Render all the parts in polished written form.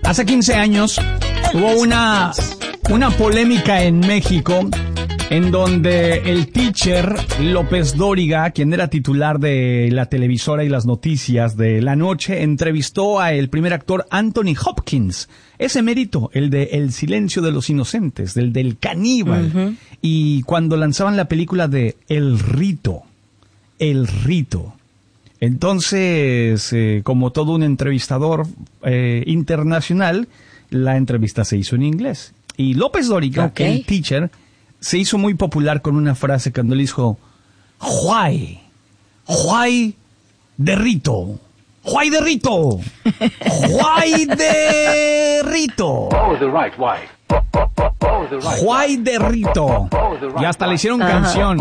Hace 15 años hubo una polémica en México en donde el teacher López Dóriga, quien era titular de la televisora y las noticias de la noche, entrevistó a el primer actor Anthony Hopkins, ese mérito, el de El silencio de los inocentes, del caníbal. Uh-huh. Y cuando lanzaban la película de El Rito. Entonces, como todo un entrevistador internacional, la entrevista se hizo en inglés. Y López Dóriga, el teacher, se hizo muy popular con una frase cuando le dijo, Why de Rito. Why de Rito. Why de Rito. Why de Rito. Y hasta le hicieron canción.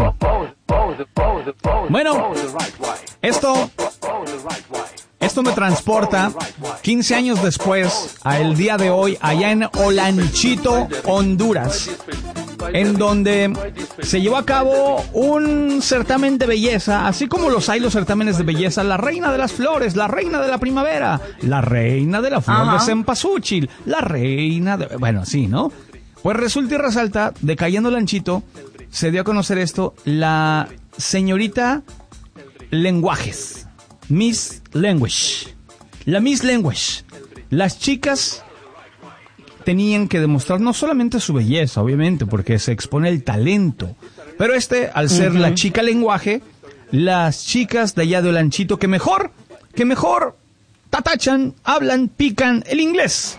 Bueno, esto me transporta 15 años después a el día de hoy allá en Olanchito, Honduras, en donde se llevó a cabo un certamen de belleza, así como los hay los certámenes de belleza, la reina de las flores, la reina de la primavera, la reina de la flor de cempasúchil, la reina de... Bueno, así, ¿no? Pues resulta y resalta, de Cayendo Olanchito, se dio a conocer esto, la señorita Lenguajes, Miss Language, la Miss Language. Las chicas tenían que demostrar no solamente su belleza, obviamente, porque se expone el talento, pero al ser la chica lenguaje, las chicas de allá de Olanchito que mejor tatachan, hablan, pican el inglés.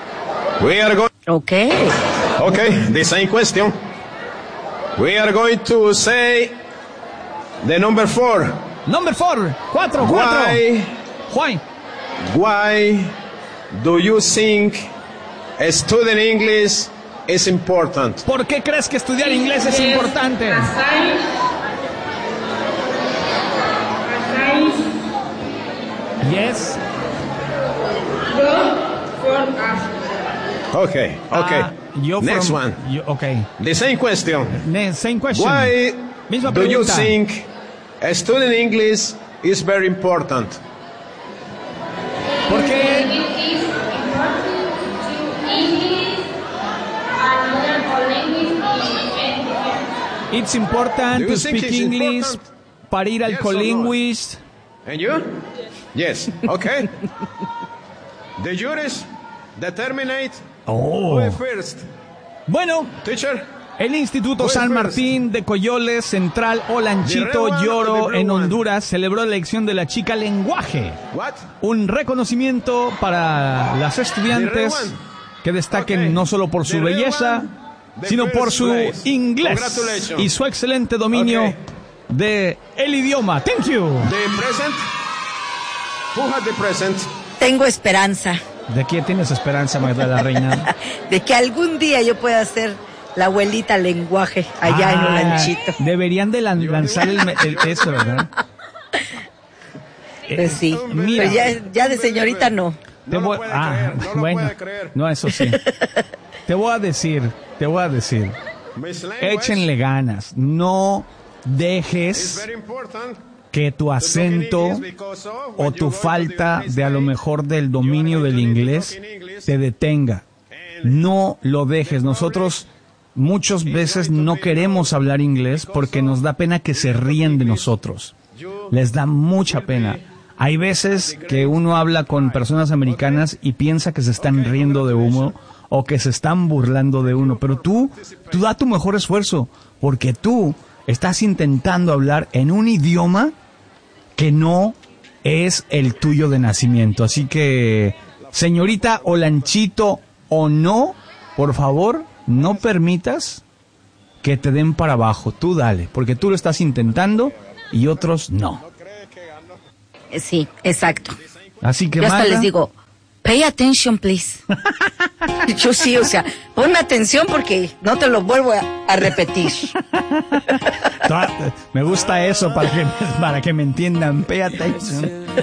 Okay, the same question. We are going to say the number 4. Number 4, 4. Why do you think studying English is important? ¿Por qué crees que estudiar inglés es importante? Yes. Okay. Next one. The same question. Same question. Why Misma do you pregunta. think studying English is very important? ¿Por qué? It's important to speak English para ir al colinguist. And you? Yes. Okay. The juries determine who is first. Bueno, Teacher. el Instituto San Martín de Coyoles, Central Olanchito, Lloro, en Honduras, celebró la elección de la chica lenguaje. Un reconocimiento para las estudiantes que destaquen no solo por su belleza, sino por su inglés y su excelente dominio de el idioma. Thank you. The present. Who had the present? Tengo esperanza. ¿De qué tienes esperanza, Magdalena Reina? De que algún día yo pueda ser la abuelita lenguaje allá en Olanchito. Deberían de lanzar eso, ¿verdad? Pues sí, mira, pero ya de señorita no. Bueno, no, eso sí. Te voy a decir, échenle ganas, no dejes que tu acento o tu falta de a lo mejor del dominio del inglés te detenga. No lo dejes. Nosotros muchas veces no queremos hablar inglés porque nos da pena que se ríen de nosotros. Les da mucha pena. Hay veces que uno habla con personas americanas y piensa que se están riendo de uno o que se están burlando de uno, pero tú da tu mejor esfuerzo porque tú estás intentando hablar en un idioma que no es el tuyo de nacimiento. Así que, señorita Olanchito o no, por favor, no permitas que te den para abajo. Tú dale, porque tú lo estás intentando y otros no. Sí, exacto. Así que, yo hasta Magda, les digo, pay attention, please. Yo sí, o sea, ponme atención porque no te lo vuelvo a repetir. Me gusta eso para que me entiendan. Pay attention.